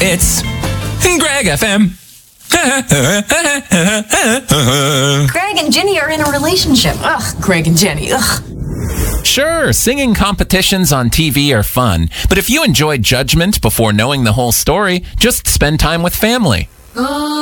It's Greg FM. Greg and Jenny are in a relationship. Ugh, Greg and Jenny. Ugh. Sure, singing competitions on TV are fun, but if you enjoy judgment before knowing the whole story, just spend time with family.